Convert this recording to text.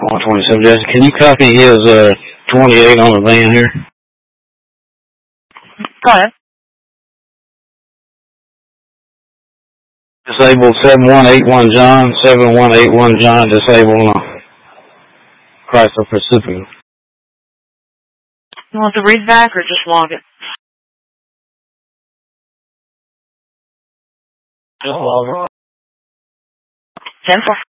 127, Jesse. Can you copy his 28 on the van here? Go ahead. Disabled 7181 John, 7181 John, disabled Chrysler Pacifica. You want to read back or just log it? Just log it. 10-4.